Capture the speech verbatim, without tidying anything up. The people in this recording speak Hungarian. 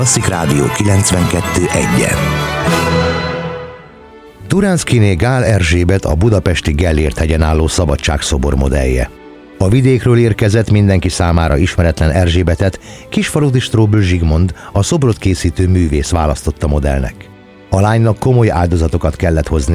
Klasszik Rádió kilencvenkettő egyen. Turánszkiné Gál Erzsébet a budapesti Gellért-hegyen álló szabadságszobor modellje. A vidékről érkezett, mindenki számára ismeretlen Erzsébetet Kisfaludy Strobl Zsigmond, a szobrot készítő művész választotta modellnek. A lánynak komoly áldozatokat kellett hozni